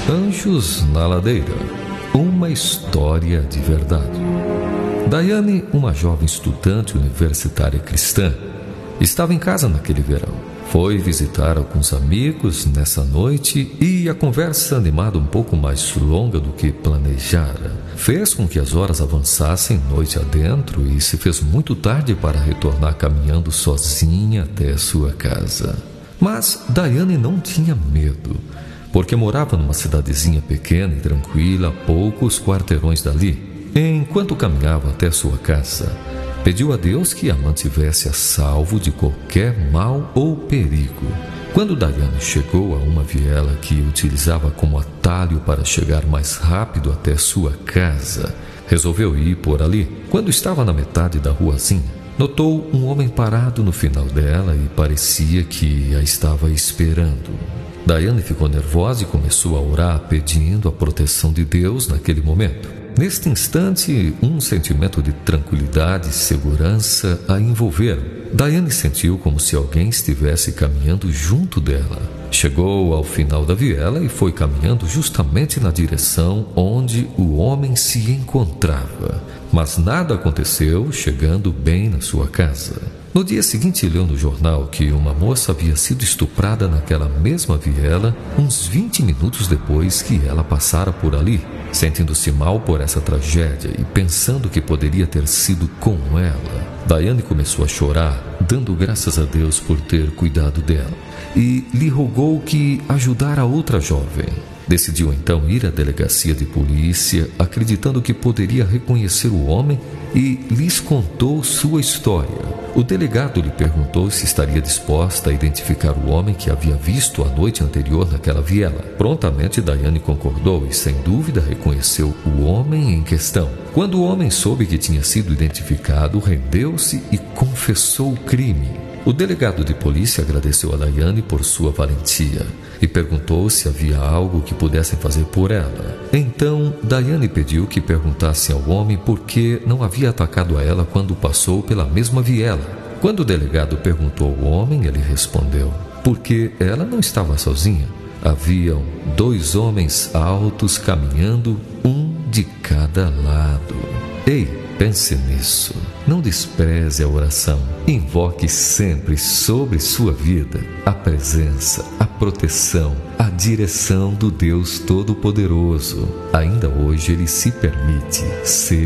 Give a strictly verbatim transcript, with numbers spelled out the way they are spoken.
Anjos na Ladeira. Uma história de verdade. Daiane, uma jovem estudante universitária cristã, estava em casa naquele verão. Foi visitar alguns amigos nessa noite e a conversa, animada um pouco mais longa do que planejara, fez com que as horas avançassem noite adentro e se fez muito tarde para retornar caminhando sozinha até sua casa. Mas Daiane não tinha medo, porque morava numa cidadezinha pequena e tranquila a poucos quarteirões dali. Enquanto caminhava até sua casa, pediu a Deus que a mantivesse a salvo de qualquer mal ou perigo. Quando Daiane chegou a uma viela que utilizava como atalho para chegar mais rápido até sua casa, resolveu ir por ali. Quando estava na metade da ruazinha, notou um homem parado no final dela e parecia que a estava esperando. Daiane ficou nervosa e começou a orar, pedindo a proteção de Deus naquele momento. Neste instante, um sentimento de tranquilidade e segurança a envolveram. Daiane sentiu como se alguém estivesse caminhando junto dela. Chegou ao final da viela e foi caminhando justamente na direção onde o homem se encontrava. Mas nada aconteceu, chegando bem na sua casa. No dia seguinte, leu no jornal que uma moça havia sido estuprada naquela mesma viela uns vinte minutos depois que ela passara por ali. Sentindo-se mal por essa tragédia e pensando que poderia ter sido com ela, Daiane começou a chorar, dando graças a Deus por ter cuidado dela, e lhe rogou que ajudara a outra jovem. Decidiu então ir à delegacia de polícia, acreditando que poderia reconhecer o homem, e lhes contou sua história. O delegado lhe perguntou se estaria disposta a identificar o homem que havia visto a noite anterior naquela viela. Prontamente Daiane concordou e, sem dúvida, reconheceu o homem em questão. Quando o homem soube que tinha sido identificado, rendeu-se e confessou o crime. O delegado de polícia agradeceu a Daiane por sua valentia e perguntou se havia algo que pudessem fazer por ela. Então, Daiane pediu que perguntassem ao homem por que não havia atacado a ela quando passou pela mesma viela. Quando o delegado perguntou ao homem, ele respondeu: porque ela não estava sozinha. Haviam dois homens altos caminhando, um de cada lado. Ei! Pense nisso. Não despreze a oração. Invoque sempre sobre sua vida a presença, a proteção, a direção do Deus Todo-Poderoso. Ainda hoje Ele se permite ser